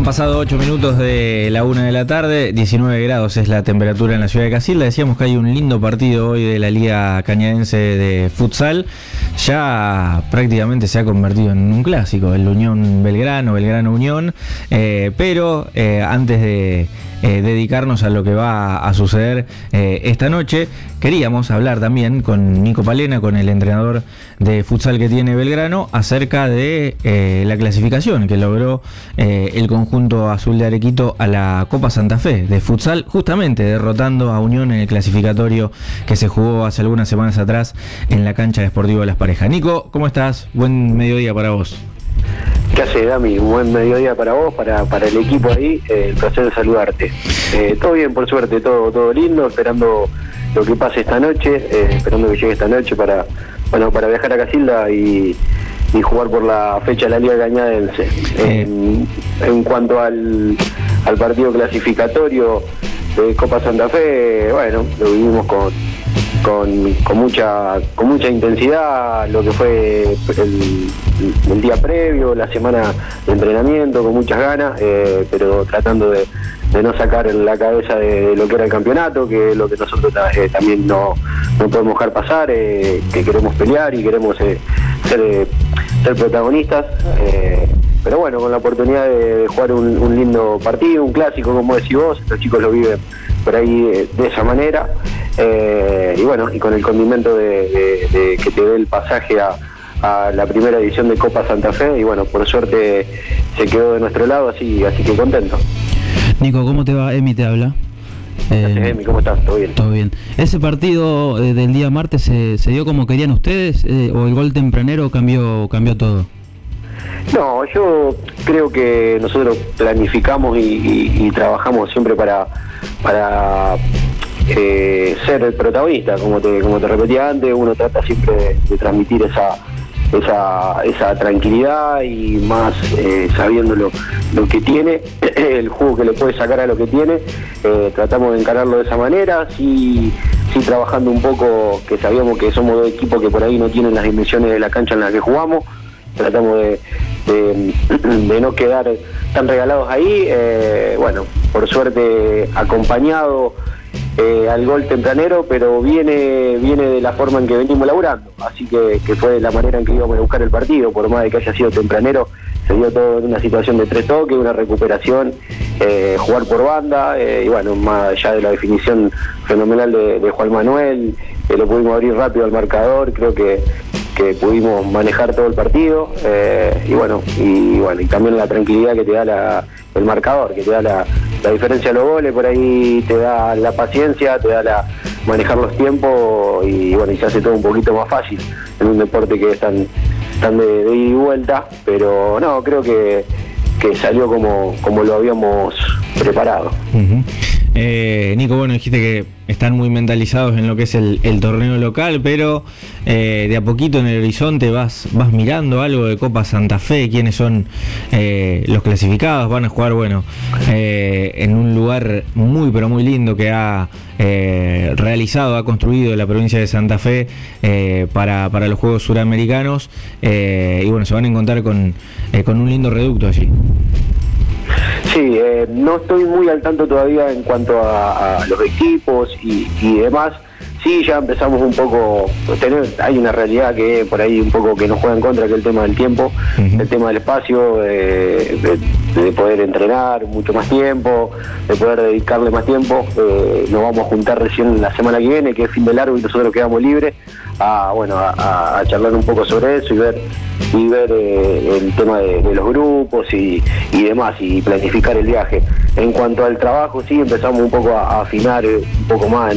Han pasado 8 minutos de la 1 de la tarde, 19 grados es la temperatura en la ciudad de Casilda. Decíamos que hay un lindo partido hoy de la Liga Cañadense de Futsal. Ya prácticamente se ha convertido en un clásico, el Unión Belgrano, Belgrano Unión. Pero antes de dedicarnos a lo que va a suceder esta noche, queríamos hablar también con Nico Palena, con el entrenador de futsal que tiene Belgrano, acerca de la clasificación que logró el conjunto azul de Arequito a la Copa Santa Fe de futsal, justamente derrotando a Unión en el clasificatorio que se jugó hace algunas semanas atrás en la cancha de Sportivo de Las Parejas. Nico, ¿cómo estás? Buen mediodía para vos. ¿Qué haces, Dami? Un buen mediodía para vos, para el equipo ahí. El placer de saludarte. Todo bien, por suerte, todo lindo, esperando lo que pase esta noche, esperando que llegue esta noche para viajar a Casilda y jugar por la fecha de la Liga Cañadense. En cuanto al partido clasificatorio de Copa Santa Fe, bueno, lo vivimos con mucha intensidad, lo que fue el día previo, la semana de entrenamiento, con muchas ganas, pero tratando de no sacar la cabeza de lo que era el campeonato, que es lo que nosotros también no podemos dejar pasar, que queremos pelear y queremos ser protagonistas, pero bueno, con la oportunidad de jugar un lindo partido, un clásico, como decís vos, los chicos lo viven por ahí de esa manera, y bueno, y con el condimento de que te dé el pasaje a la primera edición de Copa Santa Fe, y bueno, por suerte se quedó de nuestro lado, así que contento. Nico, ¿cómo te va? Emi te habla. Emi, ¿cómo estás? ¿Todo bien? Todo bien. ¿Ese partido del día martes se dio como querían ustedes o el gol tempranero cambió todo? No, yo creo que nosotros planificamos y trabajamos siempre para ser el protagonista, como te repetía antes. Uno trata siempre de transmitir esa tranquilidad y más sabiendo lo que tiene, el jugo que le puede sacar a lo que tiene. Tratamos de encararlo de esa manera, sí trabajando un poco, que sabíamos que somos dos equipos que por ahí no tienen las dimensiones de la cancha en la que jugamos. Tratamos de no quedar tan regalados ahí, bueno, por suerte acompañado al gol tempranero, pero viene de la forma en que venimos laburando, así que fue la manera en que íbamos a buscar el partido. Por más de que haya sido tempranero, se dio todo en una situación de 3 toques, una recuperación, jugar por banda, y bueno, más allá de la definición fenomenal de Juan Manuel, lo pudimos abrir rápido al marcador. Creo que pudimos manejar todo el partido, y bueno, y también la tranquilidad que te da el marcador, que te da la diferencia de los goles, por ahí te da la paciencia, te da manejar los tiempos, y bueno, y se hace todo un poquito más fácil en un deporte que es tan de ida y vuelta, pero no, creo que salió como lo habíamos preparado. Uh-huh. Nico, bueno, dijiste que están muy mentalizados en lo que es el torneo local, pero de a poquito en el horizonte vas mirando algo de Copa Santa Fe, quiénes son los clasificados. Van a jugar, bueno, en un lugar muy pero muy lindo que ha construido la provincia de Santa Fe para los Juegos Suramericanos, y bueno, se van a encontrar con un lindo reducto allí. Sí, no estoy muy al tanto todavía en cuanto a los equipos y demás. Sí, ya empezamos un poco, hay una realidad que por ahí un poco que nos juega en contra, que es el tema del tiempo, el tema del espacio, de poder entrenar mucho más tiempo, de poder dedicarle más tiempo. Nos vamos a juntar recién la semana que viene, que es fin de largo, y nosotros quedamos libres, a charlar un poco sobre eso y ver el tema de los grupos y demás, y planificar el viaje. En cuanto al trabajo, sí, empezamos un poco a afinar un poco más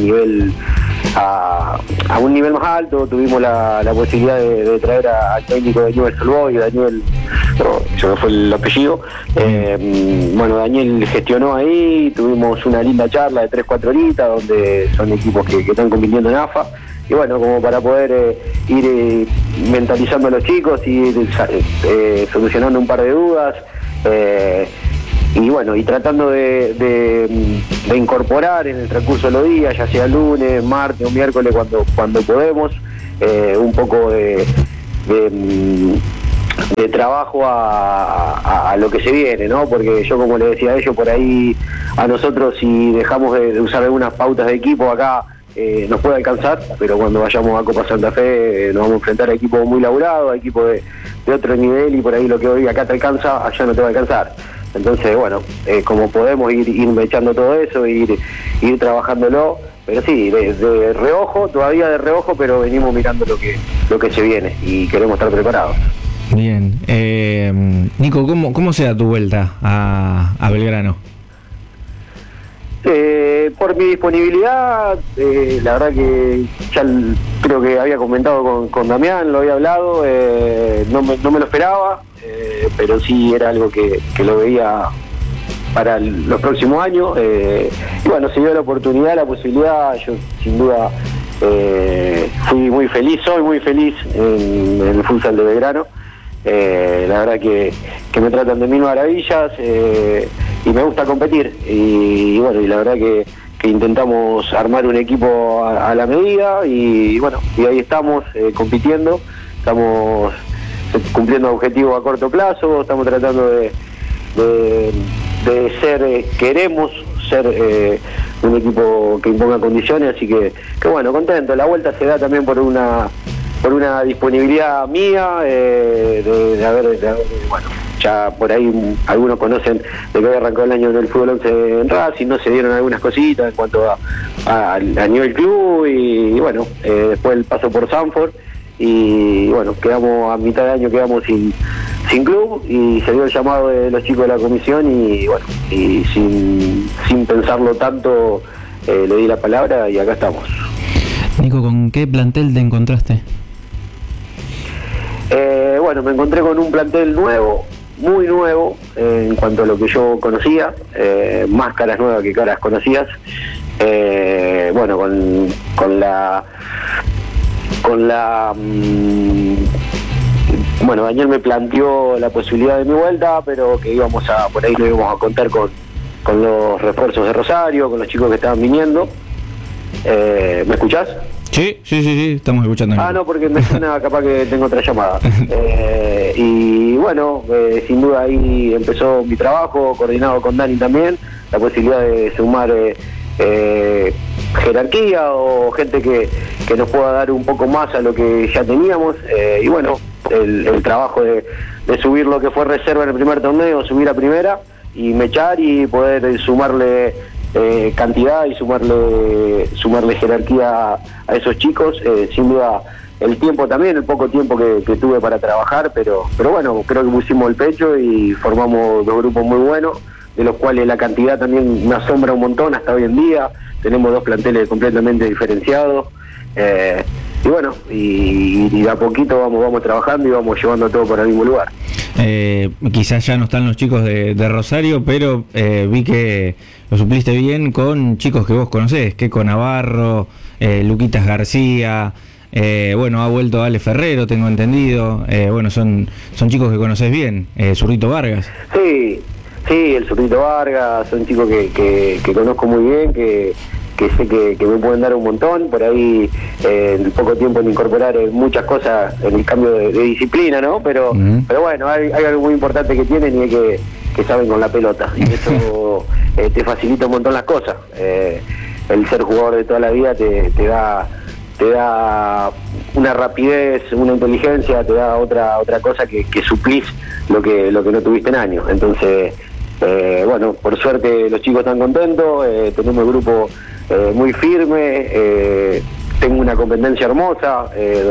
a un nivel más alto. Tuvimos la posibilidad de traer al técnico de Newell's Old Boys, Daniel, se me fue el apellido. Bueno, Daniel gestionó ahí, tuvimos una linda charla de 3-4 horitas, donde son equipos que están compitiendo en AFA. Y bueno, como para poder ir mentalizando a los chicos y ir solucionando un par de dudas, y bueno, y tratando de incorporar en el transcurso de los días, ya sea lunes, martes o miércoles, cuando podemos, un poco trabajo a lo que se viene, ¿no? Porque yo, como le decía a ellos, por ahí a nosotros, si dejamos de usar algunas pautas de equipo acá, nos puede alcanzar, pero cuando vayamos a Copa Santa Fe nos vamos a enfrentar a equipos muy laburados, a equipos de otro nivel, y por ahí lo que hoy acá te alcanza, allá no te va a alcanzar. Entonces, bueno, como podemos ir mechando todo eso, ir trabajándolo, pero sí, de reojo, todavía de reojo, pero venimos mirando lo que se viene y queremos estar preparados. Bien. Nico, ¿cómo se da tu vuelta a Belgrano? Por mi disponibilidad, la verdad que ya creo que había comentado con Damián, lo había hablado, no me lo esperaba, pero sí era algo que lo veía para los próximos años, y bueno, se dio la oportunidad, la posibilidad. Yo sin duda fui muy feliz, soy muy feliz en el futsal de Belgrano. La verdad que me tratan de mil maravillas, y me gusta competir, y bueno, y la verdad que intentamos armar un equipo a la medida, y bueno, y ahí estamos compitiendo, estamos cumpliendo objetivos a corto plazo, estamos tratando de ser, queremos ser un equipo que imponga condiciones, así que bueno, contento. La vuelta se da también por una disponibilidad mía, de haber, bueno, ya por ahí algunos conocen de que había arrancado el año en el fútbol 11 en Racing, no se dieron algunas cositas en cuanto a nivel club, y bueno, después el paso por Sanford, y bueno, quedamos a mitad de año, quedamos sin club, y se dio el llamado de los chicos de la comisión, y bueno, y sin pensarlo tanto, le di la palabra y acá estamos. Nico, ¿con qué plantel te encontraste? Bueno, me encontré con un plantel nuevo, muy nuevo, en cuanto a lo que yo conocía, más caras nuevas que caras conocidas. Bueno, bueno, Daniel me planteó la posibilidad de mi vuelta, pero que por ahí lo íbamos a contar con los refuerzos de Rosario, con los chicos que estaban viniendo. ¿Me escuchás? Sí, estamos escuchando. No, porque me suena capaz que tengo otra llamada. Y bueno, sin duda ahí empezó mi trabajo, coordinado con Dani también, la posibilidad de sumar jerarquía o gente que nos pueda dar un poco más a lo que ya teníamos, y bueno, el trabajo de subir lo que fue reserva en el primer torneo, subir a primera y mechar y poder sumarle cantidad y sumarle jerarquía a esos chicos. Sin duda el tiempo también, el poco tiempo que tuve para trabajar, pero bueno, creo que pusimos el pecho y formamos dos grupos muy buenos, de los cuales la cantidad también me asombra un montón hasta hoy en día. Tenemos dos planteles completamente diferenciados, y bueno, y de a poquito vamos trabajando y vamos llevando todo por el mismo lugar. Quizás ya no están los chicos de Rosario, pero vi que lo supliste bien con chicos que vos conocés, Keco Navarro, Luquitas García, bueno, ha vuelto Ale Ferrero, tengo entendido, bueno, son chicos que conocés bien, Zurrito Vargas. Sí, el Zurrito Vargas, son chicos que conozco muy bien, que sé que me pueden dar un montón, por ahí en poco tiempo en incorporar muchas cosas en el cambio de disciplina, ¿no? Pero bueno, hay algo muy importante que tienen, y es que saben con la pelota, y eso te facilita un montón las cosas. El ser jugador de toda la vida te da una rapidez, una inteligencia, te da otra cosa que suplís lo que no tuviste en años. Entonces, bueno, por suerte los chicos están contentos, tenemos el grupo muy firme, tengo una competencia hermosa,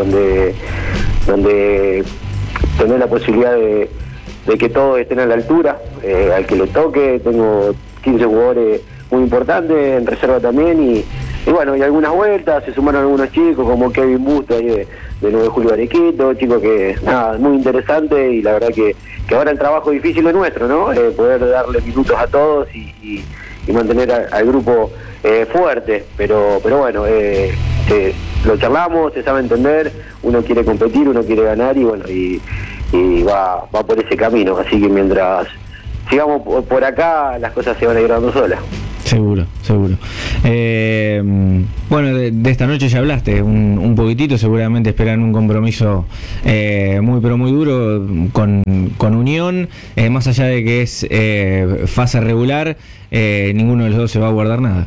donde tener la posibilidad de que todos estén a la altura, al que le toque. Tengo 15 jugadores muy importantes, en reserva también, y bueno, y algunas vueltas, se sumaron algunos chicos como Kevin Busto ahí de 9 de Julio Arequito, chicos que, nada, muy interesante, y la verdad que ahora el trabajo difícil es nuestro, ¿no? Poder darle minutos a todos y mantener al grupo fuerte, pero bueno, lo charlamos, se sabe entender, uno quiere competir, uno quiere ganar, y bueno, y va por ese camino, así que mientras sigamos por acá, las cosas se van a ir dando solas. Seguro, seguro. Bueno, de esta noche ya hablaste un poquitito, seguramente esperan un compromiso muy pero muy duro con Unión, más allá de que es fase regular, ninguno de los dos se va a guardar nada.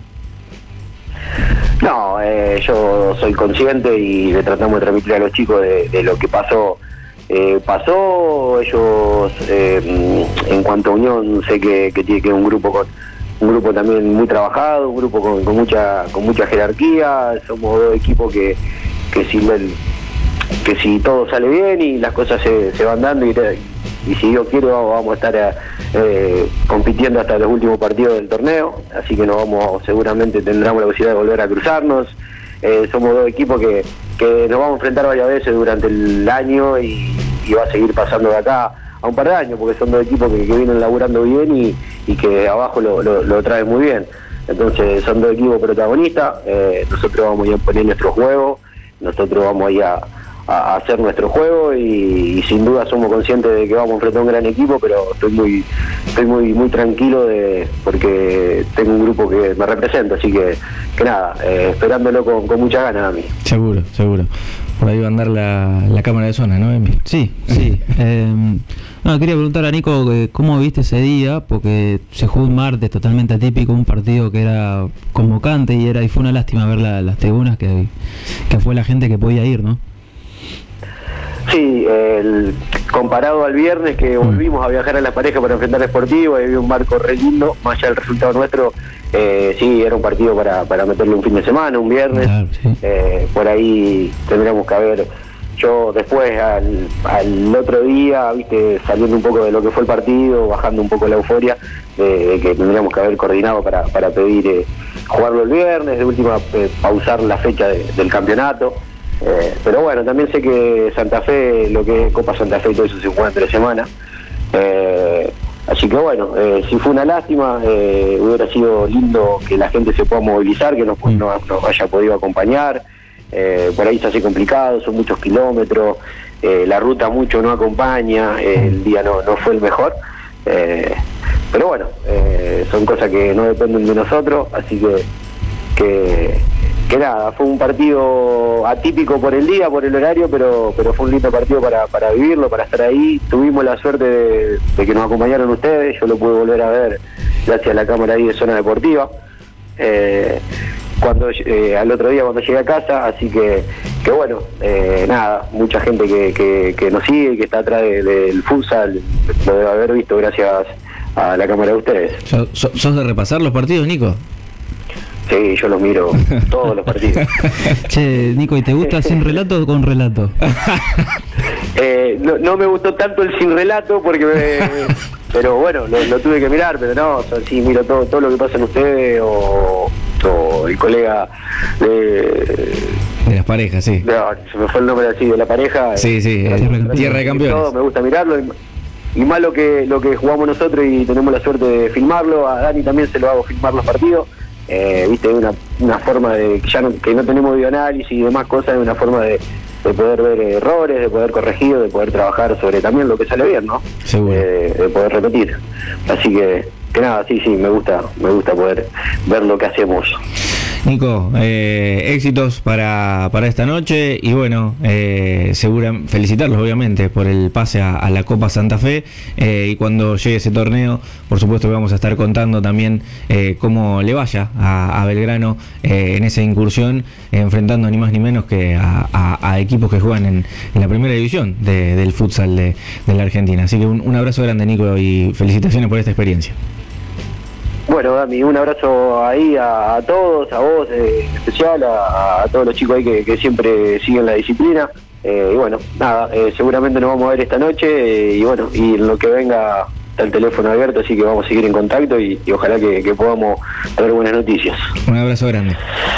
No, yo soy consciente y le tratamos de transmitir a los chicos de lo que pasó. Pasó, ellos en cuanto a Unión sé que tiene que un grupo también muy trabajado, un grupo con mucha jerarquía. Somos dos equipos que si todo sale bien y las cosas se van dando y si Dios quiere vamos a estar compitiendo hasta los últimos partidos del torneo, así que seguramente tendremos la posibilidad de volver a cruzarnos. Somos dos equipos que nos vamos a enfrentar varias veces durante el año y va a seguir pasando de acá a un par de años, porque son dos equipos que vienen laburando bien y que abajo lo traen muy bien. Entonces son dos equipos protagonistas, nosotros vamos a ir a poner nuestro juego, nosotros vamos a ir a hacer nuestro juego y sin duda somos conscientes de que vamos a enfrentar un gran equipo, pero estoy muy tranquilo porque tengo un grupo que me representa, así que nada, esperándolo con muchas ganas a mí. Seguro. Por ahí va a andar la cámara de zona, ¿no, Emi? Sí. Quería preguntar a Nico cómo viste ese día, porque se jugó un martes totalmente atípico, un partido que era convocante y fue una lástima ver las tribunas que fue la gente que podía ir, ¿no? Sí, comparado al viernes que volvimos a viajar a la pareja para enfrentar a Sportivo, había un marco re lindo, más allá del resultado nuestro, sí, era un partido para meterle un fin de semana, un viernes, claro, sí. Por ahí tendríamos que haber, yo después al otro día, viste, saliendo un poco de lo que fue el partido, bajando un poco la euforia, de que tendríamos que haber coordinado para pedir jugarlo el viernes, de última pausar la fecha del campeonato. Pero bueno, también sé que Santa Fe, lo que es Copa Santa Fe y todo eso se juega entre semanas, así que bueno, si fue una lástima, hubiera sido lindo que la gente se pueda movilizar, que nos haya podido acompañar. Por ahí se hace complicado, son muchos kilómetros, la ruta mucho no acompaña, el día no fue el mejor, pero bueno, son cosas que no dependen de nosotros, así que nada, fue un partido atípico por el día, por el horario, pero fue un lindo partido para vivirlo, para estar ahí. Tuvimos la suerte de que nos acompañaron ustedes, yo lo pude volver a ver gracias a la cámara ahí de Zona Deportiva, al otro día cuando llegué a casa, así que bueno, nada, mucha gente que nos sigue, que está atrás del futsal, lo debe haber visto gracias a la cámara de ustedes. ¿Sos de repasar los partidos, Nico? Sí, yo los miro todos los partidos. Che, Nico, ¿y te gusta sin relato o con relato? No me gustó tanto el sin relato pero bueno, lo tuve que mirar, pero no, sí miro todo lo que pasa en ustedes o el colega de las parejas, sí. No, se me fue el nombre así de la pareja. Sí, Tierra de Campeones. Todo, me gusta mirarlo y más lo que jugamos nosotros y tenemos la suerte de filmarlo. A Dani también se lo hago filmar los partidos. Viste, una forma de que no tenemos videoanálisis y demás cosas, es una forma de poder ver errores, de poder corregir, de poder trabajar sobre también lo que sale bien, ¿no? Seguro. De poder repetir. Así que nada, sí, me gusta poder ver lo que hacemos. Nico, éxitos para esta noche y bueno, felicitarlos obviamente por el pase a la Copa Santa Fe y cuando llegue ese torneo, por supuesto que vamos a estar contando también cómo le vaya a Belgrano en esa incursión, enfrentando ni más ni menos que a equipos que juegan en la primera división del futsal de la Argentina. Así que un abrazo grande, Nico, y felicitaciones por esta experiencia. Bueno, Dami, un abrazo ahí a todos, a vos en especial, a todos los chicos ahí que siempre siguen la disciplina. Y bueno, nada, seguramente nos vamos a ver esta noche y bueno, y en lo que venga está el teléfono abierto, así que vamos a seguir en contacto y ojalá que podamos tener buenas noticias. Un abrazo grande.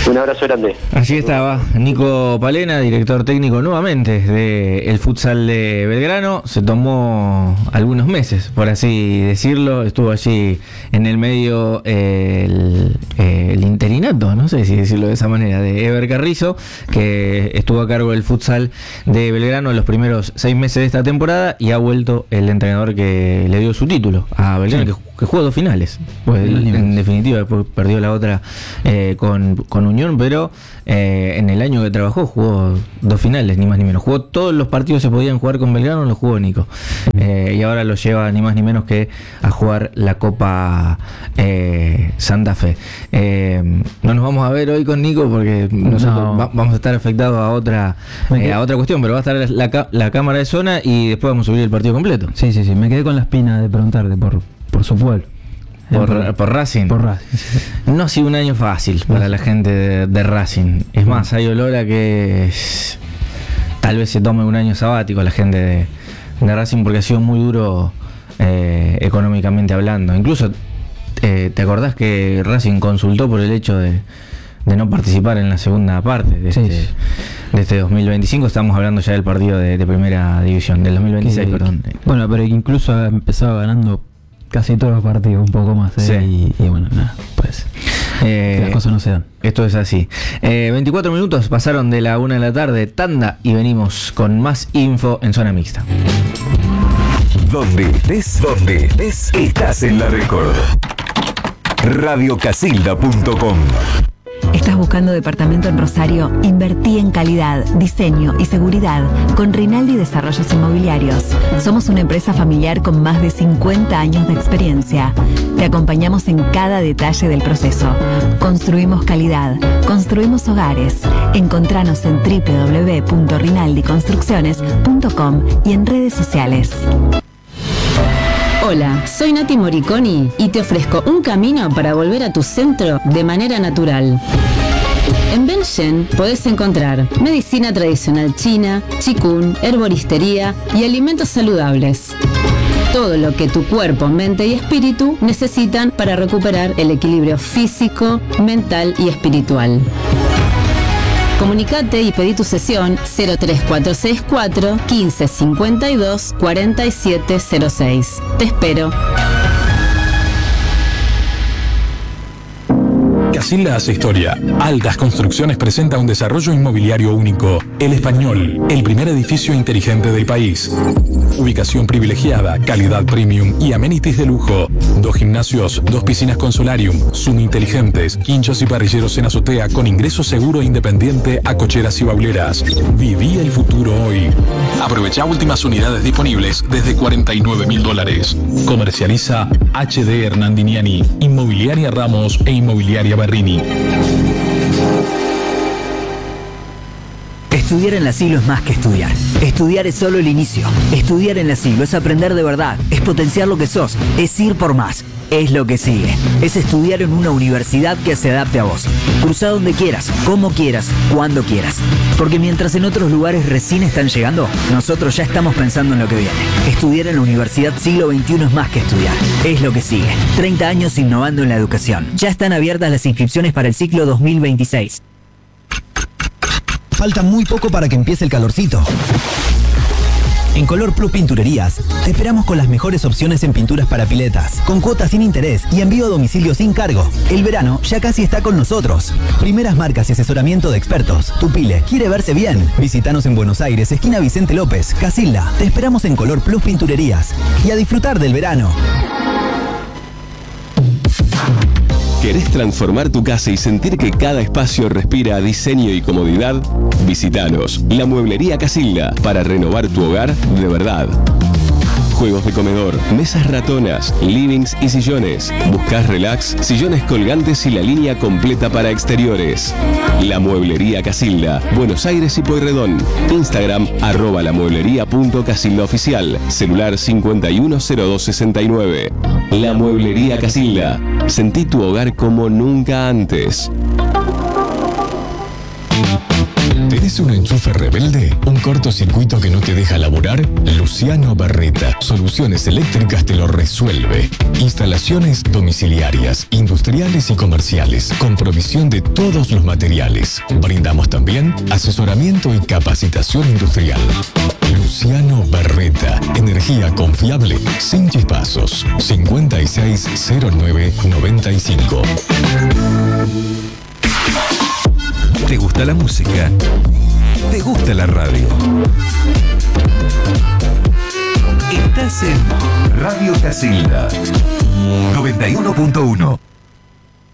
Un abrazo grande. Allí estaba Nico Palena, director técnico nuevamente del futsal de Belgrano. Se tomó algunos meses, por así decirlo. Estuvo allí en el medio el interinato, no sé si decirlo de esa manera, de Eber Carrizo, que estuvo a cargo del futsal de Belgrano en los primeros 6 meses de esta temporada, y ha vuelto el entrenador que le dio su título a Belgrano, que jugó 2 finales. Pues en definitiva después perdió la otra con Unión, pero en el año que trabajó jugó 2 finales, ni más ni menos. Jugó todos los partidos que se podían jugar con Belgrano, los jugó Nico. Y ahora lo lleva ni más ni menos que a jugar la Copa Santa Fe. No nos vamos a ver hoy con Nico porque nosotros vamos a estar afectados a otra cuestión, pero va a estar la cámara de zona y después vamos a subir el partido completo. Sí, me quedé con la espina de preguntarte por su pueblo. Por Racing. Por Racing. No ha sido un año fácil para la gente de Racing. Es más, hay olor a que tal vez se tome un año sabático la gente de Racing, porque ha sido muy duro económicamente hablando. Incluso te acordás que Racing consultó por el hecho de no participar en la segunda parte de este 2025. Estamos hablando ya del partido de primera división, del 2026, perdón. Bueno, pero incluso ha empezado ganando casi todos los partidos, un poco más. Y bueno, nada, pues las cosas no se dan. Esto es así. 24 minutos pasaron de la 1 de la tarde, tanda, y venimos con más info en Zona Mixta. Donde estés, estás en la Record. Radiocasilda.com. ¿Estás buscando departamento en Rosario? Invertí en calidad, diseño y seguridad con Rinaldi Desarrollos Inmobiliarios. Somos una empresa familiar con más de 50 años de experiencia. Te acompañamos en cada detalle del proceso. Construimos calidad, construimos hogares. Encontranos en www.rinaldiconstrucciones.com y en redes sociales. Hola, soy Nati Moriconi y te ofrezco un camino para volver a tu centro de manera natural. En Benshen podés encontrar medicina tradicional china, chikun, herboristería y alimentos saludables. Todo lo que tu cuerpo, mente y espíritu necesitan para recuperar el equilibrio físico, mental y espiritual. Comunicate y pedí tu sesión 03464 1552 4706. Te espero. Casilda hace historia. Altas Construcciones presenta un desarrollo inmobiliario único. El Español, el primer edificio inteligente del país. Ubicación privilegiada, calidad premium y amenities de lujo. 2 gimnasios, 2 piscinas con solarium, Zoom inteligentes, quinchos y parrilleros en azotea con ingreso seguro e independiente a cocheras y bauleras. Viví el futuro hoy. Aprovecha últimas unidades disponibles desde $49.000. Comercializa HD Hernandiniani, Inmobiliaria Ramos e Inmobiliaria Berrini. Estudiar en la Siglo es más que estudiar. Estudiar es solo el inicio. Estudiar en la Siglo es aprender de verdad, es potenciar lo que sos, es ir por más. Es lo que sigue. Es estudiar en una universidad que se adapte a vos. Cruza donde quieras, como quieras, cuando quieras. Porque mientras en otros lugares recién están llegando, nosotros ya estamos pensando en lo que viene. Estudiar en la Universidad Siglo XXI es más que estudiar. Es lo que sigue. 30 años innovando en la educación. Ya están abiertas las inscripciones para el ciclo 2026. Falta muy poco para que empiece el calorcito. En Color Plus Pinturerías, te esperamos con las mejores opciones en pinturas para piletas, con cuotas sin interés y envío a domicilio sin cargo. El verano ya casi está con nosotros. Primeras marcas y asesoramiento de expertos. Tu pile quiere verse bien. Visítanos en Buenos Aires, esquina Vicente López, Casilda. Te esperamos en Color Plus Pinturerías. Y a disfrutar del verano. ¿Querés transformar tu casa y sentir que cada espacio respira diseño y comodidad? Visítanos, la Mueblería Casilda, para renovar tu hogar de verdad. Juegos de comedor, mesas ratonas, livings y sillones. ¿Buscás relax? Sillones colgantes y la línea completa para exteriores. La Mueblería Casilda, Buenos Aires y Pueyrredón. Instagram, @lamueblería.casildaoficial. Celular 510269. La Mueblería Casilda. Sentí tu hogar como nunca antes. Te ¿Tenés un enchufe rebelde? ¿Un cortocircuito que no te deja laburar? Luciano Berreta, Soluciones Eléctricas te lo resuelve. Instalaciones domiciliarias, industriales y comerciales, con provisión de todos los materiales. Brindamos también asesoramiento y capacitación industrial. Luciano Berreta, energía confiable, sin chispazos. 560995. ¿Te gusta la música? ¿Te gusta la radio? Estás en Radio Casilda 91.1.